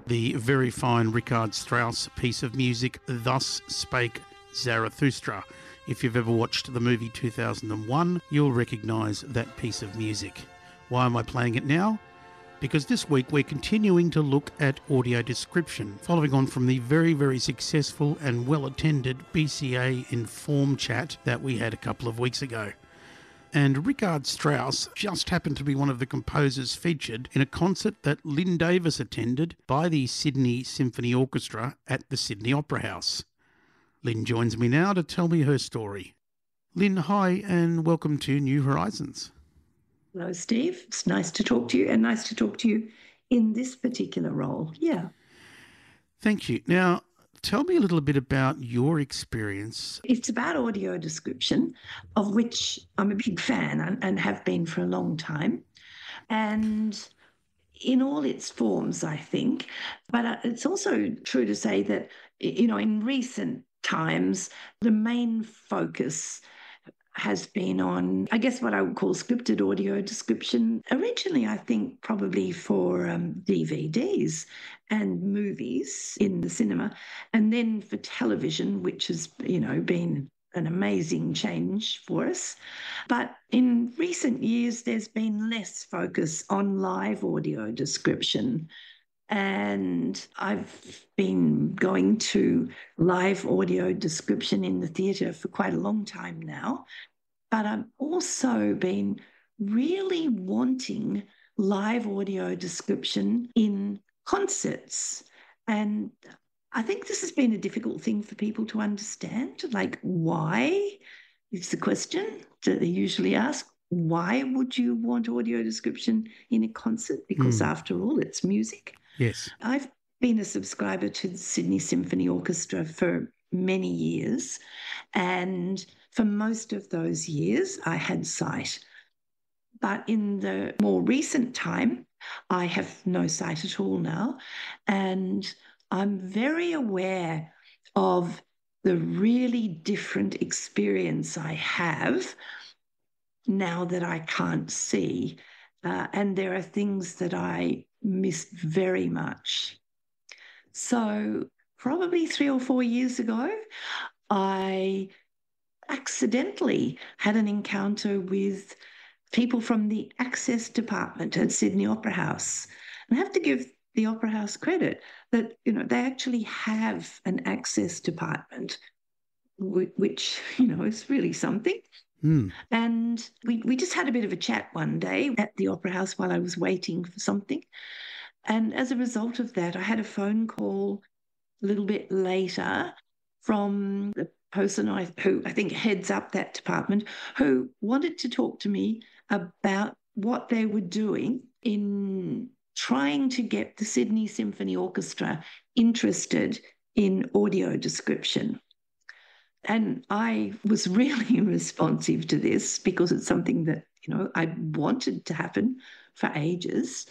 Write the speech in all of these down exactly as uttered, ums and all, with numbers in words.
the very fine Richard Strauss piece of music, Thus Spake Zarathustra. If you've ever watched the movie two thousand one, you'll recognise that piece of music. Why am I playing it now? Because this week we're continuing to look at audio description, following on from the very, very successful and well-attended B C A Inform chat that we had a couple of weeks ago. And Richard Strauss just happened to be one of the composers featured in a concert that Lynn Davis attended by the Sydney Symphony Orchestra at the Sydney Opera House. Lynn joins me now to tell me her story. Lynn, hi, and welcome to New Horizons. Hello, Steve. It's nice to talk to you, and nice to talk to you in this particular role. Yeah. Thank you. Now, tell me a little bit about your experience. It's about audio description, of which I'm a big fan and, and have been for a long time. And in all its forms, I think. But it's also true to say that, you know, in recent times, the main focus has been on, I guess, what I would call scripted audio description. Originally, I think probably for um, D V Ds and movies in the cinema, and then for television, which has, you know, been an amazing change for us. But in recent years, there's been less focus on live audio description. And I've been going to live audio description in the theatre for quite a long time now. But I've also been really wanting live audio description in concerts. And I think this has been a difficult thing for people to understand. Like, why is the question that they usually ask. Why would you want audio description in a concert? Because mm. after all, it's music. Yes. I've been a subscriber to the Sydney Symphony Orchestra for many years, and for most of those years, I had sight. But in the more recent time, I have no sight at all now, and I'm very aware of the really different experience I have now that I can't see. Uh, and there are things that I miss very much. So probably three or four years ago, I accidentally had an encounter with people from the Access Department at Sydney Opera House. And I have to give the Opera House credit that, you know, they actually have an Access Department, which, you know, is really something. Mm. And we, we just had a bit of a chat one day at the Opera House while I was waiting for something. And as a result of that, I had a phone call a little bit later from the person I, who I think heads up that department, who wanted to talk to me about what they were doing in trying to get the Sydney Symphony Orchestra interested in audio description. And I was really responsive to this because it's something that, you know, I wanted to happen for ages.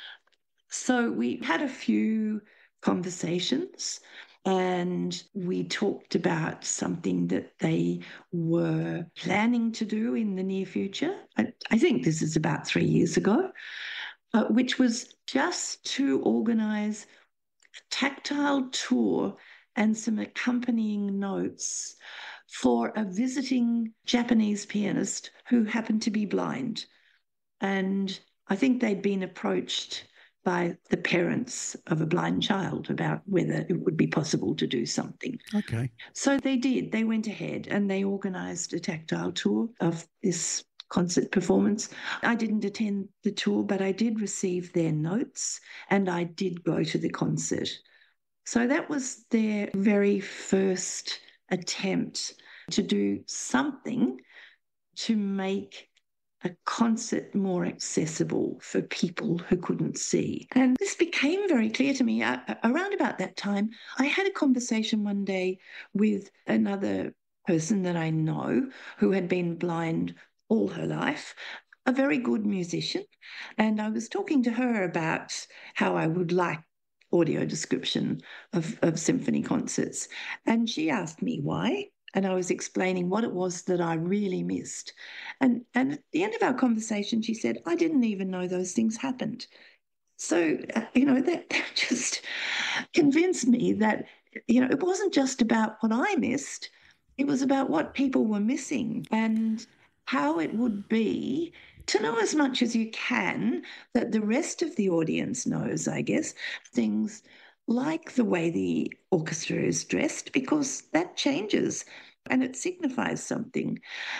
So we had a few conversations and we talked about something that they were planning to do in the near future. I, I think this is about three years ago, uh, which was just to organise a tactile tour and some accompanying notes for a visiting Japanese pianist who happened to be blind. And I think they'd been approached by the parents of a blind child about whether it would be possible to do something. Okay. So they did. They went ahead and they organised a tactile tour of this concert performance. I didn't attend the tour, but I did receive their notes and I did go to the concert. So that was their very first attempt to do something to make a concert more accessible for people who couldn't see. And this became very clear to me. Uh, around about that time, I had a conversation one day with another person that I know who had been blind all her life, a very good musician. And I was talking to her about how I would like audio description of, of symphony concerts. And she asked me why. And I was explaining what it was that I really missed. And, and at the end of our conversation, she said, I didn't even know those things happened. So, uh, you know, that, that just convinced me that, you know, it wasn't just about what I missed, it was about what people were missing and how it would be to know as much as you can that the rest of the audience knows, I guess, things like the way the orchestra is dressed, because that changes and it signifies something.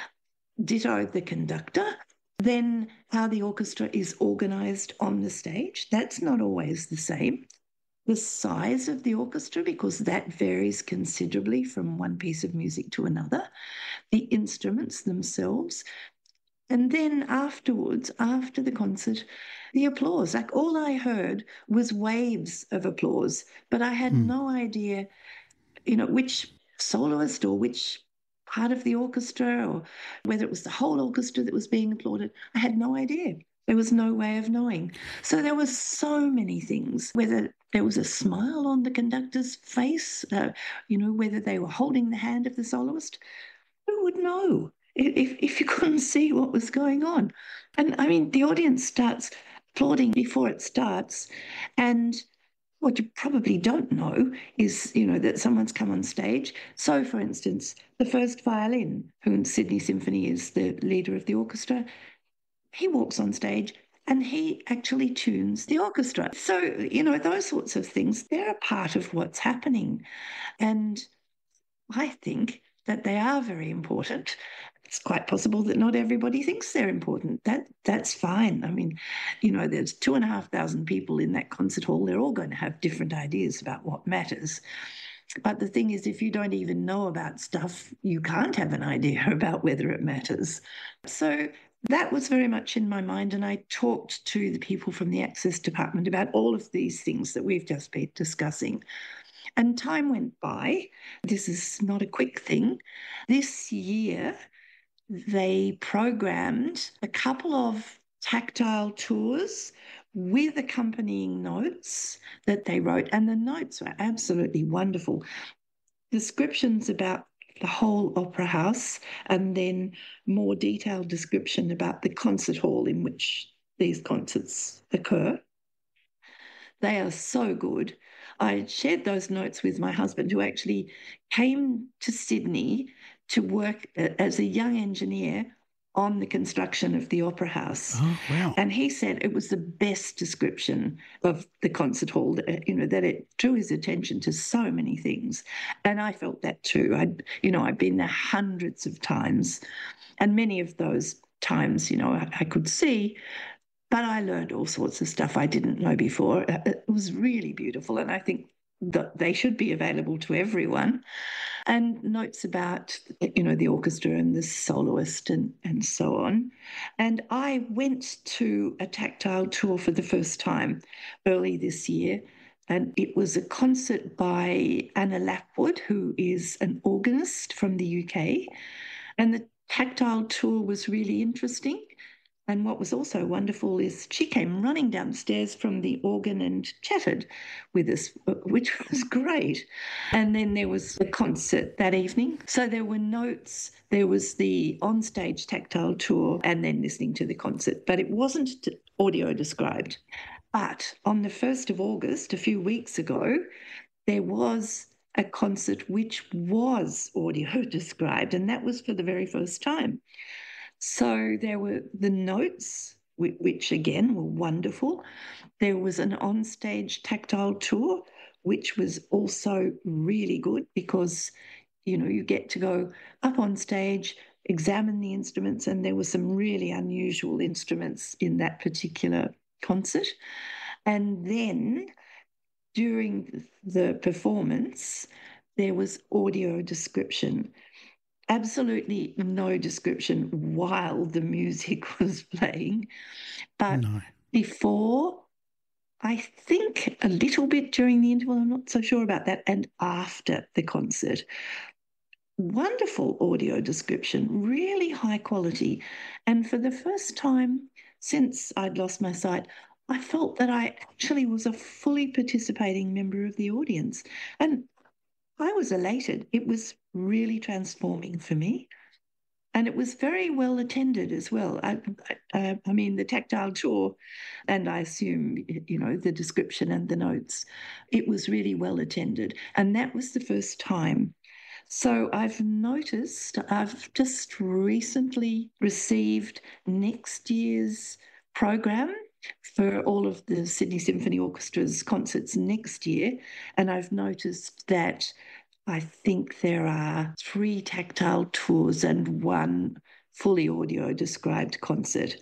Ditto the conductor. Then how the orchestra is organised on the stage. That's not always the same. The size of the orchestra, because that varies considerably from one piece of music to another. The instruments themselves. And then afterwards, after the concert, the applause. Like all I heard was waves of applause, but I had Mm. no idea, you know, which soloist or which part of the orchestra or whether it was the whole orchestra that was being applauded. I had no idea. There was no way of knowing. So there were so many things, whether there was a smile on the conductor's face, uh, you know, whether they were holding the hand of the soloist. Who would know if, if you couldn't see what was going on? And I mean, the audience starts applauding before it starts. And what you probably don't know is, you know, that someone's come on stage. So, for instance, the first violin, who in Sydney Symphony is the leader of the orchestra, he walks on stage and he actually tunes the orchestra. So, you know, those sorts of things, they're a part of what's happening. And I think that they are very important. It's quite possible that not everybody thinks they're important. That that's fine. I mean, you know, there's two and a half thousand people in that concert hall. They're all going to have different ideas about what matters. But the thing is, if you don't even know about stuff, you can't have an idea about whether it matters. So that was very much in my mind. And I talked to the people from the Access Department about all of these things that we've just been discussing. And time went by. This is not a quick thing. This year, they programmed a couple of tactile tours with accompanying notes that they wrote. And the notes were absolutely wonderful. Descriptions about the whole opera house, and then more detailed description about the concert hall in which these concerts occur. They are so good. I shared those notes with my husband, who actually came to Sydney to work as a young engineer on the construction of the Opera House. Oh, wow. And he said it was the best description of the concert hall, you know, that it drew his attention to so many things. And I felt that too. I'd, you know, I'd been there hundreds of times, and many of those times, you know, I, I could see, but I learned all sorts of stuff I didn't know before. It was really beautiful, and I think that they should be available to everyone. And notes about, you know, the orchestra and the soloist and, and so on. And I went to a tactile tour for the first time early this year, and it was a concert by Anna Lapwood, who is an organist from the U K. And the tactile tour was really interesting. And what was also wonderful is she came running downstairs from the organ and chatted with us, which was great. And then there was a concert that evening. So there were notes, there was the onstage tactile tour, and then listening to the concert. But it wasn't audio described. But on the first of August, a few weeks ago, there was a concert which was audio described, and that was for the very first time. So there were the notes, which again were wonderful. There was an onstage tactile tour, which was also really good because, you know, you get to go up on stage, examine the instruments, and there were some really unusual instruments in that particular concert. And then during the performance, there was audio description. Absolutely no description while the music was playing, but No. before, I think a little bit during the interval, I'm not so sure about that, and after the concert. Wonderful audio description, really high quality. And for the first time since I'd lost my sight, I felt that I actually was a fully participating member of the audience. And I was elated. It was really transforming for me. And it was very well attended as well. I, I, I mean, the tactile tour, and I assume, you know, the description and the notes, it was really well attended. And that was the first time. So I've noticed, I've just recently received next year's program for all of the Sydney Symphony Orchestra's concerts next year. And I've noticed that I think there are three tactile tours and one fully audio described concert.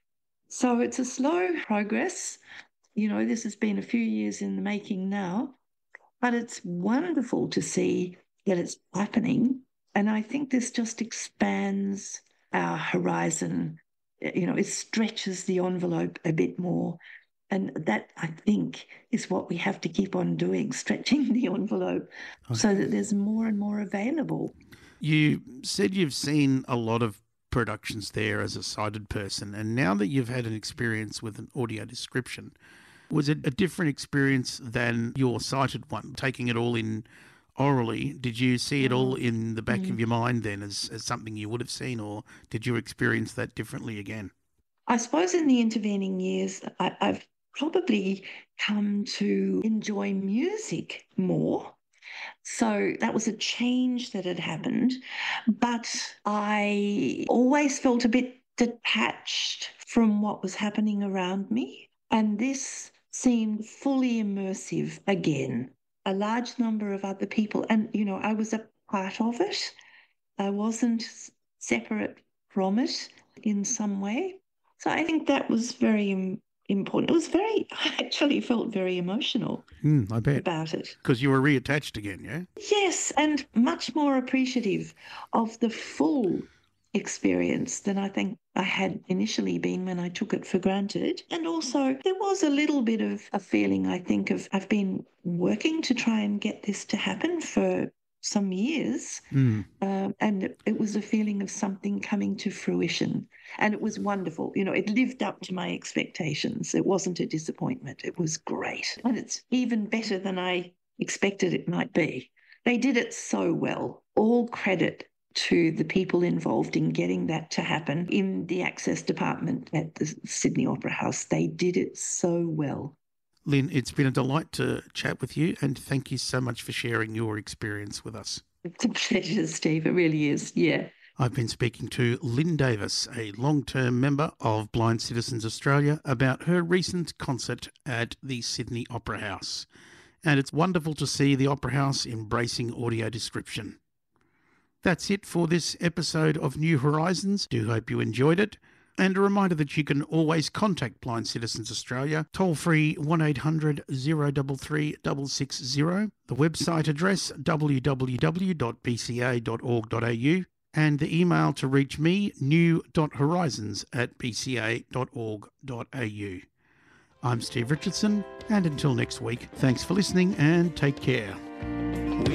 So it's a slow progress. You know, this has been a few years in the making now, but it's wonderful to see that it's happening. And I think this just expands our horizon. You know, it stretches the envelope a bit more. And that, I think, is what we have to keep on doing, stretching the envelope okay. so that there's more and more available. You said you've seen a lot of productions there as a sighted person, and now that you've had an experience with an audio description, was it a different experience than your sighted one, taking it all in orally? Did you see it all in the back mm. of your mind then as, as something you would have seen, or did you experience that differently again? I suppose in the intervening years, I, I've probably come to enjoy music more. So that was a change that had happened. But I always felt a bit detached from what was happening around me. And this seemed fully immersive again. A large number of other people. And, you know, I was a part of it. I wasn't separate from it in some way. So I think that was very important. It was very, I actually felt very emotional mm, I bet. about it. Because you were reattached again, yeah? Yes, and much more appreciative of the full experience than I think I had initially been when I took it for granted. And also there was a little bit of a feeling, I think, of I've been working to try and get this to happen for some years. Mm. Um, and it, it was a feeling of something coming to fruition. And it was wonderful. You know, it lived up to my expectations. It wasn't a disappointment. It was great. And it's even better than I expected it might be. They did it so well. All credit to the people involved in getting that to happen in the access department at the Sydney Opera House. They did it so well. Lynn, it's been a delight to chat with you, and thank you so much for sharing your experience with us. It's a pleasure, Steve. It really is, yeah. I've been speaking to Lynn Davis, a long-term member of Blind Citizens Australia, about her recent concert at the Sydney Opera House. And it's wonderful to see the Opera House embracing audio description. That's it for this episode of New Horizons. Do hope you enjoyed it. And a reminder that you can always contact Blind Citizens Australia, toll-free one eight hundred, zero three three, six six zero, the website address w w w dot b c a dot org dot a u, and the email to reach me, new dot horizons at b c a dot org dot a u. I'm Steve Richardson, and until next week, thanks for listening and take care.